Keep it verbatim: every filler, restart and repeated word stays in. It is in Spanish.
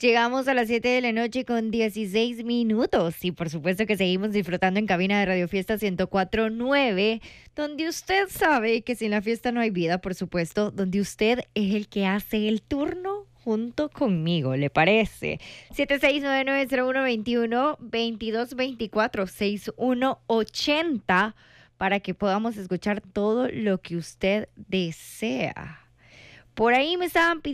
Llegamos a las siete de la noche con dieciséis minutos y por supuesto que seguimos disfrutando en cabina de Radio Fiesta ciento cuatro punto nueve, donde usted sabe que sin la fiesta no hay vida, por supuesto, donde usted es el que hace el turno junto conmigo, ¿le parece? siete seis nueve nueve cero uno dos uno, veintidós veinticuatro, sesenta y uno ochenta para que podamos escuchar todo lo que usted desea. Por ahí me estaban pidiendo